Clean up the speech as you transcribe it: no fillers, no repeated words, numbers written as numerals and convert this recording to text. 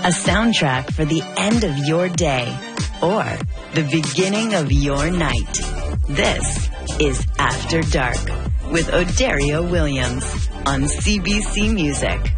a soundtrack for the end of your day or the beginning of your night. This is After Dark with Odario Williams on CBC Music.